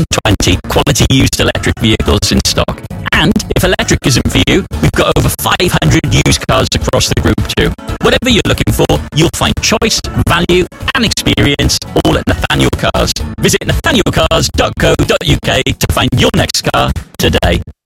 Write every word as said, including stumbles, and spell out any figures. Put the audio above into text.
twenty quality used electric vehicles in stock. And if electric isn't for you, we've got over five hundred used cars across the group too. Whatever you're looking for, you'll find choice, value and experience all at Nathaniel Cars. Visit nathaniel cars dot co dot uk to find your next car today.